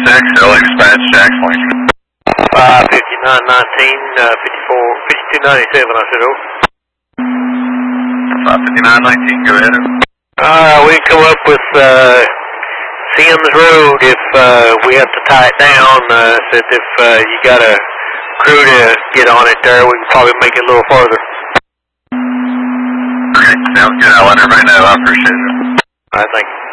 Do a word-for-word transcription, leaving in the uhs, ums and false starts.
six, L A Dispatch, Jackson Lincoln. five fifty-nine nineteen, uh, fifty-four, fifty-two ninety-seven, I said, oh. five fifty-nine nineteen, go ahead. Uh, we can come up with, uh, Sims Road if, uh, we have to tie it down. Uh, said if, uh, you got a crew to get on it there, we can probably make it a little farther. Okay, sounds good. I'll let everybody know. I appreciate it. All right, thank you.